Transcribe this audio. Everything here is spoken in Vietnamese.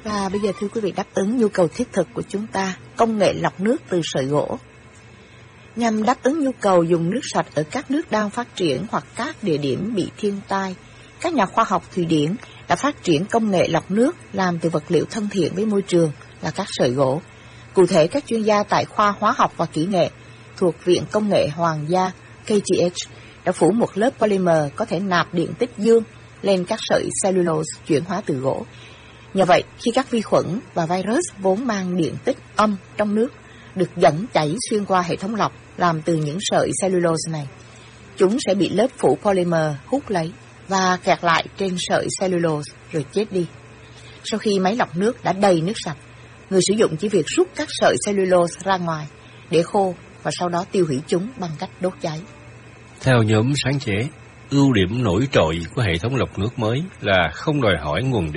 Và bây giờ thưa quý vị, đáp ứng nhu cầu thiết thực của chúng ta, công nghệ lọc nước từ sợi gỗ. Nhằm đáp ứng nhu cầu dùng nước sạch ở các nước đang phát triển hoặc các địa điểm bị thiên tai, các nhà khoa học Thụy Điển đã phát triển công nghệ lọc nước làm từ vật liệu thân thiện với môi trường là các sợi gỗ. Cụ thể, các chuyên gia tại khoa hóa học và kỹ nghệ thuộc Viện Công nghệ Hoàng gia KTH đã phủ một lớp polymer có thể nạp điện tích dương lên các sợi cellulose chuyển hóa từ gỗ. Nhờ vậy, khi các vi khuẩn và virus vốn mang điện tích âm trong nước được dẫn chảy xuyên qua hệ thống lọc làm từ những sợi cellulose này, chúng sẽ bị lớp phủ polymer hút lấy và kẹt lại trên sợi cellulose rồi chết đi. Sau khi máy lọc nước đã đầy nước sạch, người sử dụng chỉ việc rút các sợi cellulose ra ngoài để khô và sau đó tiêu hủy chúng bằng cách đốt cháy. Theo nhóm sáng chế, ưu điểm nổi trội của hệ thống lọc nước mới là không đòi hỏi nguồn điện